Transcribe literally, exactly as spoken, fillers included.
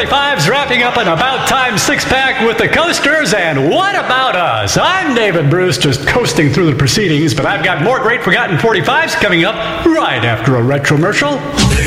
forty-fives, wrapping up an About Time six-pack with the Coasters, and What About Us? I'm David Bruce, just coasting through the proceedings, but I've got more great forgotten forty-fives coming up right after a retromercial.